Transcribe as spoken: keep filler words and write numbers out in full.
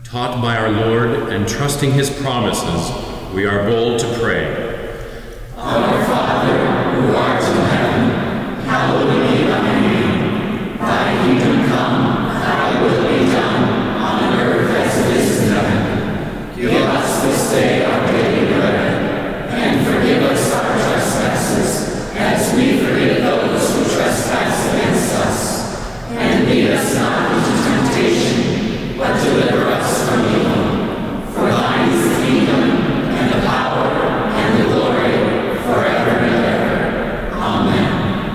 Taught by our Lord and trusting his promises, we are bold to pray.